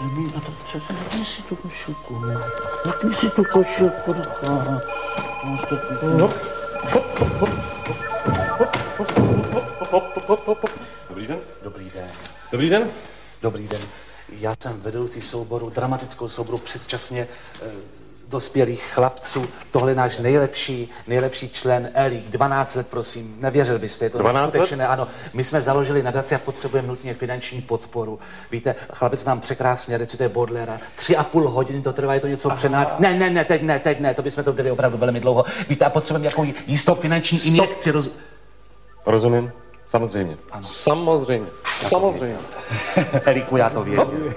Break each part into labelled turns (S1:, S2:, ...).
S1: A to co se zapni si tu košilku. Zapni si tu košilku.
S2: Dobrý den.
S1: Dobrý den.
S2: Dobrý den.
S1: Dobrý den. Já jsem vedoucí souboru, dramatickou souboru předčasně dospělých chlapců. Tohle je náš nejlepší člen Elík. 12 let, prosím. Nevěřil byste, je to
S2: 12 let?
S1: Ano, my jsme založili nadaci a potřebujeme nutně finanční podporu. Víte, chlapec nám překrásně recituje Baudelaire. 3,5 hodiny to trvá, je to něco přenád. Ne, teď ne, to bychom to byli opravdu velmi dlouho. Víte, a potřebujeme jakou jistou finanční injekci.
S2: Rozumím. Samozřejmě.
S1: Ano.
S2: Samozřejmě. Samozřejmě.
S1: Elíku, já to věděl.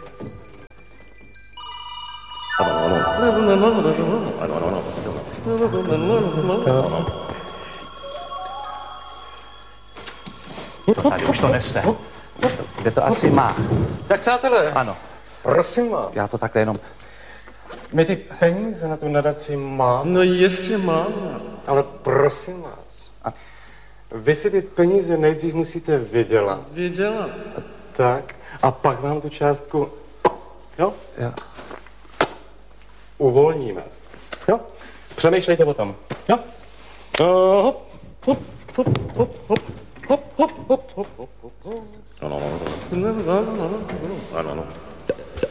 S1: To tady už to nese. Kde to asi má?
S2: Tak přátelé,
S1: Ano,
S2: prosím vás.
S1: já to takhle jenom...
S2: My ty peníze na tu nadaci máme.
S3: No jistě máme.
S2: Ale prosím vás. Vy si ty peníze nejdřív musíte vydělat.
S3: Vydělat.
S2: Tak. A pak vám tu částku... Jo?
S1: Jo.
S2: Uvolníme. Jo? Přemýšlejte o tom. Jo? Hop, hop, hop, hop, hop, hop, hop, hop, hop, hop, hop. No.